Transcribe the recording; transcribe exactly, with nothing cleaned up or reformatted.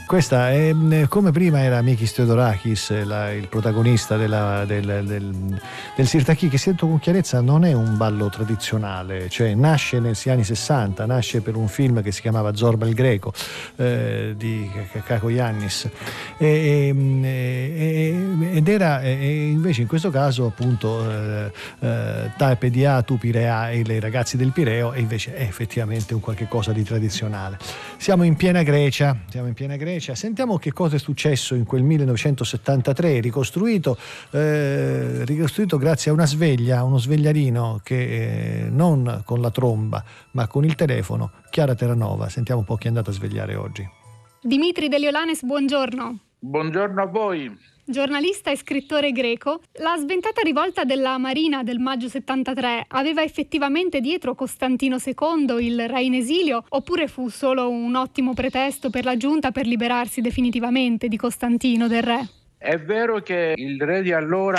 Questa è come prima era Mikis Theodorakis, la, il protagonista della, del, del, del Sirtaki, che sento con chiarezza non è un ballo tradizionale, cioè nasce negli anni sessanta, nasce per un film che si chiamava Zorba il Greco eh, di Kako Yannis e, e, ed era e invece in questo caso appunto eh, eh, Tape Dia tu Pirea e i ragazzi del Pireo, e invece è effettivamente un qualche cosa di tradizionale. Siamo in piena Grecia, siamo in piena Grecia. Sentiamo che cosa è successo in quel millenovecentosettantatré, ricostruito, eh, ricostruito grazie a una sveglia, uno svegliarino che eh, non con la tromba ma con il telefono. Chiara Terranova, sentiamo un po' chi è andato a svegliare oggi. Dimitri Deliolannis, buongiorno. Buongiorno a voi. Giornalista e scrittore greco, la sventata rivolta della Marina del maggio settantatré aveva effettivamente dietro Costantino secondo, il re in esilio, oppure fu solo un ottimo pretesto per la giunta per liberarsi definitivamente di Costantino, del re? È vero che il re di allora